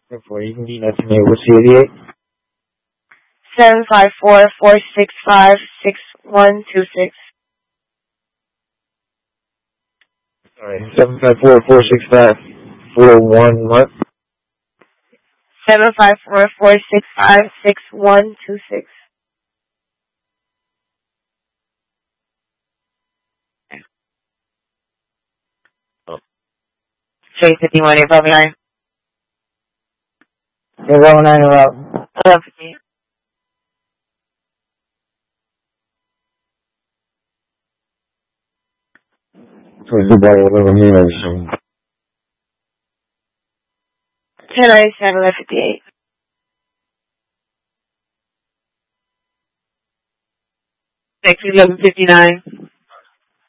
Before you can get that to me, what's the 88? 754-465-6126. Sorry, 754-465-41 what? 754-465-6126. Chase 51, 859. 009 about. 1158. So it's about 11 minutes. 1097, 1158. Next 1159.